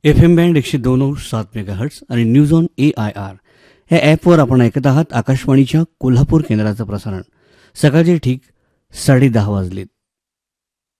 FM band 102.7 megahertz आणि news on AIR या ॲपवर आपण ऐकत आहात आकाशवाणीच्या कोल्हापूर केंद्राचं प्रसारण. सकाळचे ठीक 10:30 वाजलेत.